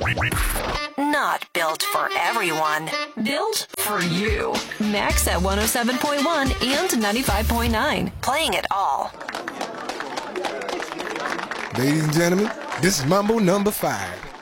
Not built for everyone. Built for you. Max at 107.1 and 95.9. Playing it all. Ladies and gentlemen, this is Mambo number 5.